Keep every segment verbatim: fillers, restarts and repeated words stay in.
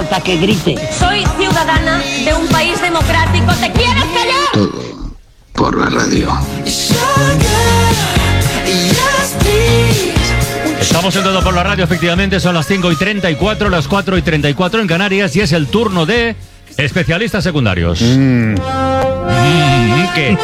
falta que grite. Soy ciudadana de un país democrático. ¿Te quieres callar? Todo por la radio. Estamos en Todo por la Radio, efectivamente, son las cinco y treinta y cuatro, las cuatro y treinta y cuatro en Canarias, y es el turno de especialistas secundarios. Mm. Mm, ¿Qué?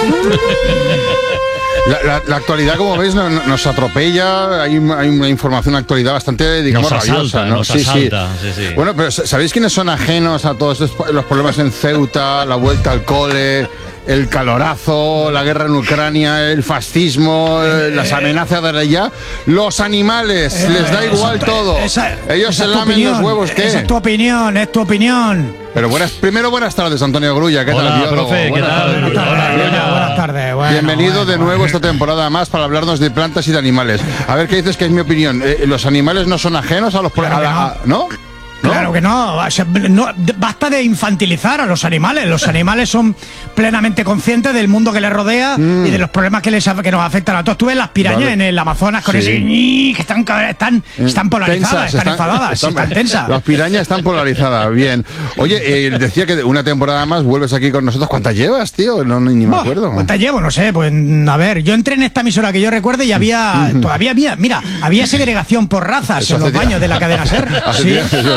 La, la, la actualidad, como veis, no, no, nos atropella. Hay, hay una información, una actualidad bastante, digamos, nos rabiosa, asalta, ¿no? Nos sí, asalta, sí. Sí, sí. Bueno, pero ¿sabéis quiénes son ajenos a todos estos, los problemas en Ceuta, la vuelta al cole, el calorazo, la guerra en Ucrania, el fascismo, eh, las amenazas de allá? Los animales, eh, les da igual esa, todo. Esa, Ellos esa se lamen opinión, los huevos, ¿qué? Esa es tu opinión, es tu opinión. Pero buenas, primero buenas tardes, Antonio Grulla. ¿Qué Hola, tal, profe, ¿qué buenas tal? Tardes. Buenas tardes. Hola, Grulla, buenas tardes. Bueno, Bienvenido bueno, de nuevo bueno. esta temporada más para hablarnos de plantas y de animales. A ver, ¿qué dices que es mi opinión? Eh, ¿Los animales no son ajenos a los Claro problemas? que no. ¿No? ¿No? Claro que no. O sea, no, basta de infantilizar a los animales. Los animales son plenamente conscientes del mundo que les rodea mm. y de los problemas que les que nos afectan a todos. Tú ves las pirañas vale. en el Amazonas con sí. ese que están están están polarizadas, tensas, están, están enfadadas, están, están tensas. Las pirañas están polarizadas. Bien. Oye, eh, decía que una temporada más vuelves aquí con nosotros. ¿Cuántas llevas, tío? No, ni me oh, acuerdo. ¿Cuántas llevo? No sé. Pues a ver, yo entré en esta emisora que yo recuerde y había todavía había, mira, había segregación por razas Eso en los baños de la cadena SER. Sí.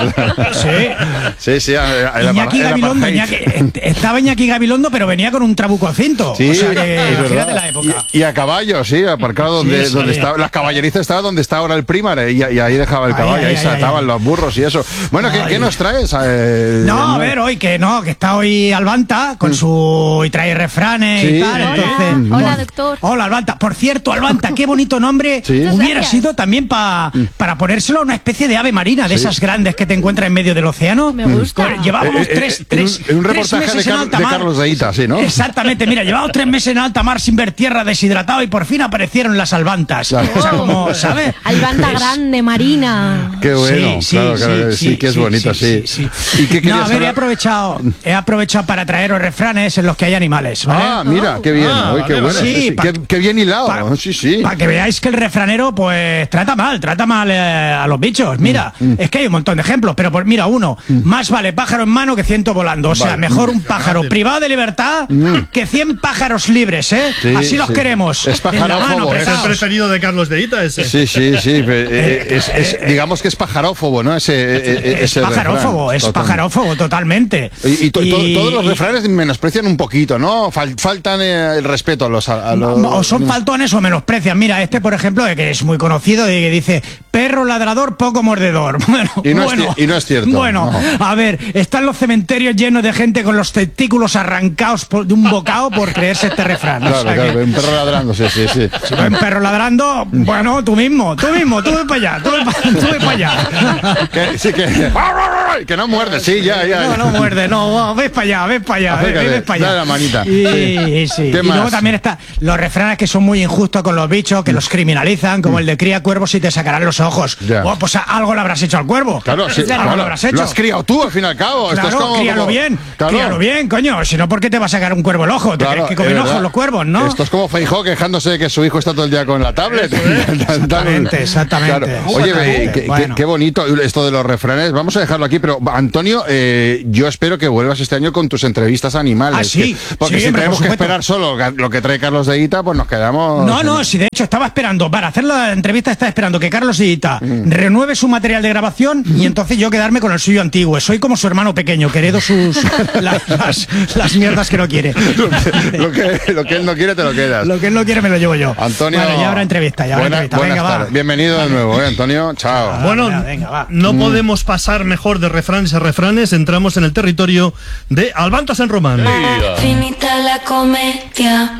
Sí. Sí, sí, Iñaki Gabilondo, Iñaki, estaba Iñaki Gabilondo, pero venía con un trabuco al cinto. Sí, o sea que, imagínate la época. Y, y a caballo, sí, aparcado donde, sí, sí. donde estaba, las caballerizas estaba donde está ahora el Prímare, y, y ahí dejaba el caballo, ay, ahí saltaban los burros y eso. Bueno, ¿qué, ¿qué nos traes? Eh, no, no, a ver, hoy que no, que está hoy Albanta con su y trae refranes sí. y tal. Hola, entonces, hola, no. doctor. Hola, Albanta. Por cierto, Albanta, qué bonito nombre sí. hubiera Gracias. sido también pa, para ponérselo a una especie de ave marina, de sí. esas grandes que te encuentras en medio del océano. Me gusta. Llevábamos eh, tres, eh, tres, en un, en un tres reportaje meses de, Car en alta de mar. Carlos de Ita, sí, ¿no? Exactamente, mira, llevamos tres meses en alta mar sin ver tierra, deshidratado, y por fin aparecieron las albantas. Claro. O sea, como, ¿sabes? Albanta es... grande, marina. Qué bueno, sí, claro, sí, claro, sí, sí, sí, que es sí, bonito, sí. sí, sí. ¿Y qué no, a ver, hablar? he aprovechado, he aprovechado para traeros refranes en los que hay animales, ¿vale? Ah, mira, qué bien, ah, Uy, qué vale, bueno, sí, sí, sí. Pa, qué, qué bien hilado, pa, sí, sí. Para que veáis que el refranero, pues, trata mal, trata mal eh, a los bichos. Mira, mm, mm. es que hay un montón de ejemplos, pero pues mira, uno, mm. más vale pájaro en mano que ciento volando. O sea, vale. mejor un pájaro mm. privado de libertad mm. que cien pájaros libres, ¿eh? Sí, Así los sí. queremos. Es pajarófobo. Es el preferido de Carlos de Ita, ese. Sí, sí, sí. es, es, es, digamos que es pajarófobo, ¿no? Ese, ese es pajarófobo, refrán. es totalmente. pajarófobo, totalmente. Y, y, to, y to, todos los refranes menosprecian un poquito, ¿no? Fal, faltan eh, el respeto a los... A los... No, o son faltones o menosprecian. Mira, este, por ejemplo, que es muy conocido, que dice, perro ladrador, poco mordedor. Bueno, y, no bueno, es, y no es cierto. Bueno, no. a ver, están los cementerios llenos de gente con los testículos arrancados por, de un bocado por creerse este refrán. Claro, o sea claro, que, un perro ladrando, sí, sí, sí. Un perro ladrando, bueno, tú mismo, tú mismo, tú ve para allá, tú ve para allá. Que, sí, que... Que no muerde, sí, ya, ya. No, no muerde, no, ves para allá, ves para allá, ves, ves para allá. Dale la manita. Y, sí. Sí. y luego también está los refranes que son muy injustos con los bichos, que los criminalizan, como el de cría cuervos y te sacarán los ojos. Oh, pues algo le habrás hecho al cuervo. Claro, sí, algo claro. lo habrás hecho. Lo has criado tú, al fin y al cabo. Claro, Esto es como, críalo como... bien, claro. críalo bien, coño. Si no, ¿por qué te va a sacar un cuervo el ojo? ¿Te claro, crees que comen ojos los cuervos, no? Esto es como Feijóo quejándose de que su hijo está todo el día con la tablet. Exactamente, exactamente. Claro. Oye, exactamente. Qué, bueno. qué bonito esto de los refranes. Vamos a dejarlo aquí, pero Antonio, eh, yo espero que vuelvas este año con tus entrevistas animales. Ah, sí. Que, porque sí, si hombre, tenemos que esperar solo lo que trae Carlos de Ita, pues nos quedamos... No, no, si de hecho estaba esperando, para hacer la entrevista estaba esperando que Carlos de Ita mm. renueve su material de grabación mm. y entonces yo quedarme con el suyo antiguo. Soy como su hermano pequeño, que heredo sus, la, las, las mierdas que no quiere. lo, que, lo, que, lo que él no quiere, te lo quedas. Lo que él no quiere me lo llevo yo. Antonio... Bueno, ya habrá entrevista, ya habrá buena, entrevista. Venga, va. Bienvenido de nuevo, ¿eh, Antonio? Chao. Ah, bueno, venga, venga, va. no mm. podemos pasar mejor de refranes a refranes. Entramos en el territorio de Albantas en Román. Finita la comedia.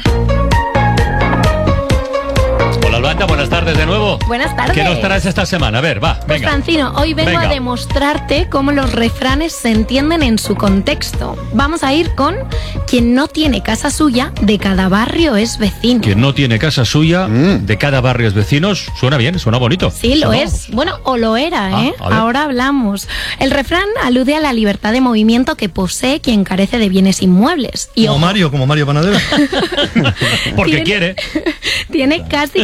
Hola, Albanta, buenas tardes de nuevo. Buenas tardes. ¿Qué nos traes esta semana? A ver, va, pues venga. Francino, hoy vengo venga. a demostrarte cómo los refranes se entienden en su contexto. Vamos a ir con quien no tiene casa suya, de cada barrio es vecino. Quien no tiene casa suya, mm. de cada barrio es vecinos. Suena bien, suena bonito. Sí, lo ¿no? es. Bueno, o lo era, ¿eh? Ah, ahora hablamos. El refrán alude a la libertad de movimiento que posee quien carece de bienes inmuebles. Y como ojo, Mario, como Mario Panadero. Porque tiene, quiere. Tiene casi cuatrocientos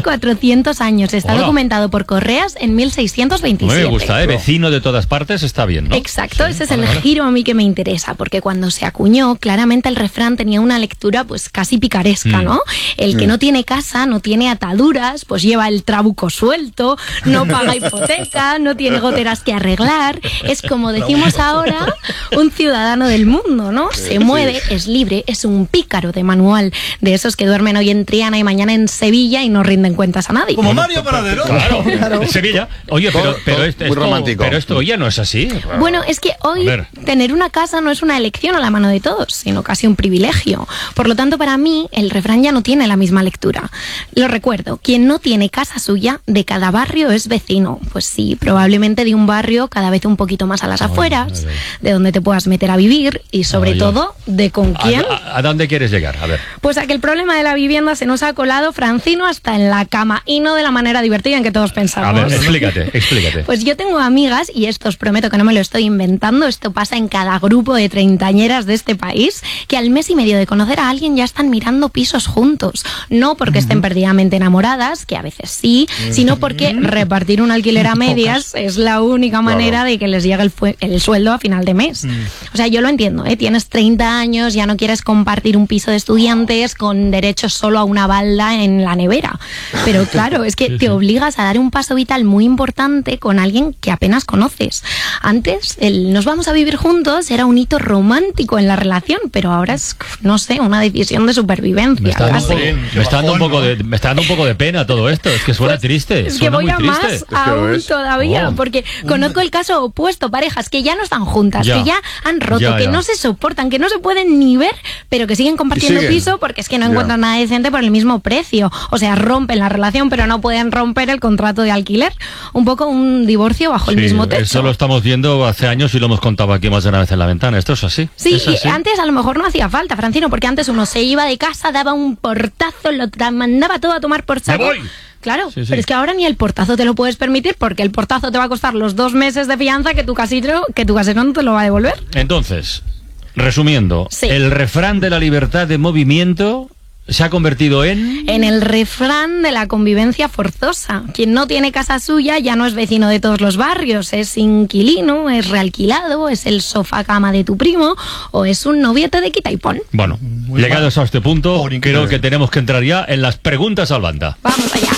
trescientos años. Está Hola. documentado por Correas en mil seiscientos veintisiete. Me gusta, ¿eh? Vecino de todas partes está bien, ¿no? Exacto, Sí, ese es vale, el vale. giro a mí que me interesa, porque cuando se acuñó, claramente el refrán tenía una lectura pues casi picaresca, Mm. ¿no? El que no tiene casa, no tiene ataduras, pues lleva el trabuco suelto, no paga hipoteca, no tiene goteras que arreglar. Es como decimos ahora, un ciudadano del mundo, ¿no? Se mueve, es libre, es un pícaro de manual, de esos que duermen hoy en Triana y mañana en Sevilla y no rinden cuentas a nadie. Como Mario Paradero. Claro, en Sevilla. Oye, pero, Todo- pero, todo este- muy esto, romántico. pero esto ya no es así. Bueno, es que hoy A ver. tener una casa no es una elección a la mano de todos, sino casi un privilegio. Por lo tanto, para mí, el refrán ya no tiene la misma lectura. Lo recuerdo, quien no tiene casa suya, de cada barrio es vecino. Pues sí, probablemente de un barrio cada vez un poquito más a las afueras, de donde te puedas meter a vivir y sobre Ay, ay. todo, de con ¿A, quién. a- a dónde quieres llegar? A ver. Pues a que el problema de la vivienda se nos ha colado, Francino, hasta en la cama y no de la manera divertida en que todos A pensamos. ver, explícate, explícate. Pues yo tengo amigas, y esto os prometo que no me lo estoy inventando, esto pasa en cada grupo de treintañeras de este país, que al mes y medio de conocer a alguien ya están mirando pisos juntos. No porque estén perdidamente enamoradas, que a veces sí, sino porque repartir un alquiler a medias es la única manera de que les llegue el, fue- el sueldo a final de mes. O sea, yo lo entiendo, ¿eh? Tienes treinta años, ya no quieres compartir un piso de estudiantes con derecho solo a una balda en la nevera. Pero claro, es que te obligas a dar un paso vital muy importante con alguien que apenas conoces. Antes, el nos vamos a vivir juntos era un hito romántico en la relación, pero ahora es, no sé, una decisión de supervivencia. Me está, dando un casi. poco, Qué me está dando un bajón, poco ¿no? de, me está dando un poco de pena todo esto. Es que suena Pues, triste. Es que suena voy muy a triste. más Es que lo aún es. todavía, Oh. porque conozco el caso opuesto, parejas que ya no están juntas, Ya. que ya han roto, Ya, que ya. no se soportan, que no se pueden ni ver, pero que siguen compartiendo siguen. piso porque es que no Ya. encuentran nada decente por el mismo precio. O sea, rompen la relación, pero no pueden romper el contrato de alquiler. Un poco un divorcio bajo el Sí, mismo techo. eso lo estamos viendo hace años y lo hemos contado aquí más de una vez en la ventana. Esto es así. Sí, es así. y antes a lo mejor no hacía falta, Francino, porque antes uno se iba de casa, daba un portazo, lo tra- mandaba todo a tomar por saco. voy! Claro, Sí, sí. pero es que ahora ni el portazo te lo puedes permitir porque el portazo te va a costar los dos meses de fianza que tu casero, que tu casero no te lo va a devolver. Entonces, resumiendo, Sí. el refrán de la libertad de movimiento se ha convertido en... En el refrán de la convivencia forzosa. Quien no tiene casa suya ya no es vecino de todos los barrios, es inquilino, es realquilado, es el sofá cama de tu primo o es un noviete de quita y pon. Bueno, Muy llegados a este punto, Por creo increíble. que tenemos que entrar ya en las preguntas al banda. Vamos allá.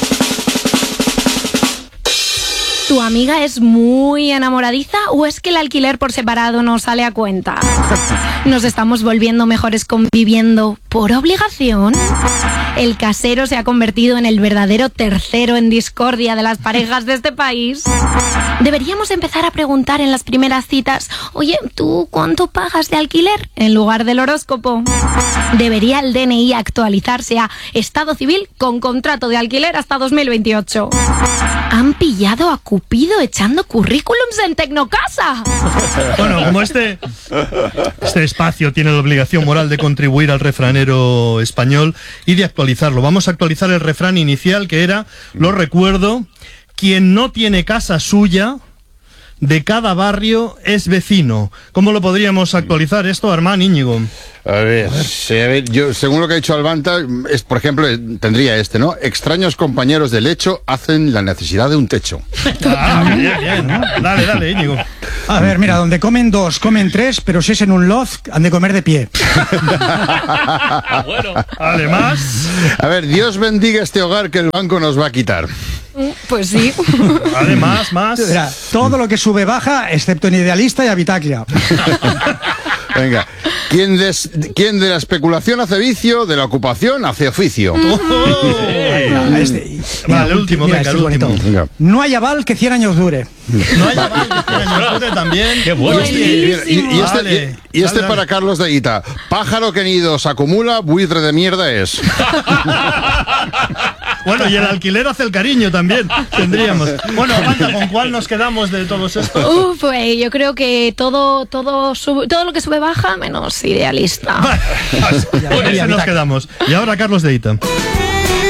¿Tu amiga es muy enamoradiza o es que el alquiler por separado no sale a cuenta? ¿Nos estamos volviendo mejores conviviendo por obligación? ¿El casero se ha convertido en el verdadero tercero en discordia de las parejas de este país? Deberíamos empezar a preguntar en las primeras citas, oye, ¿tú cuánto pagas de alquiler? En lugar del horóscopo. ¿Debería el D N I actualizarse a estado civil con contrato de alquiler hasta dos mil veintiocho? ¿Han pillado a Cupido echando currículums en Tecnocasa? Bueno, como este, este espacio tiene la obligación moral de contribuir al refranero español y de actualizarlo, vamos a actualizar el refrán inicial que era, lo recuerdo, quien no tiene casa suya, de cada barrio es vecino. ¿Cómo lo podríamos actualizar esto, Armán, Íñigo? A ver, sí, a ver, yo, según lo que ha dicho Albanta, es, por ejemplo, eh, tendría este, ¿no? Extraños compañeros de lecho hacen la necesidad de un techo. Ah, bien, bien. Dale, dale, Íñigo. A ver, mira, donde comen dos, comen tres, pero si es en un loft, han de comer de pie. Bueno, Además, A ver, Dios bendiga este hogar que el banco nos va a quitar. Pues sí. además, más. Mira, todo lo que sube baja, excepto en Idealista y Habitaclia. Venga, ¿quién, des- quién de la especulación hace vicio, de la ocupación hace oficio? Mira, este- y- Vale, mira, el último, mira, venga, este el es bonito. último. Venga. No hay aval que cien años dure. No hay aval que cien años dure también. qué bueno. Y, y- y este, Vale. y- y este Dale, dale. para Carlos de Guita. Pájaro que nidos acumula, buitre de mierda es. Bueno, y el alquiler hace el cariño también, tendríamos. Bueno, Amanda, ¿con cuál nos quedamos de todos estos? Uf, pues yo creo que todo, todo, sube- todo lo que sube baja, menos Idealista. Con ese nos quedamos. Y ahora Carlos de Ita.